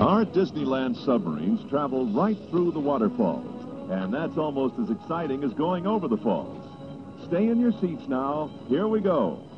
Our Disneyland submarines travel right through the waterfalls, and that's almost as exciting as going over the falls. Stay in your seats now. Here we go.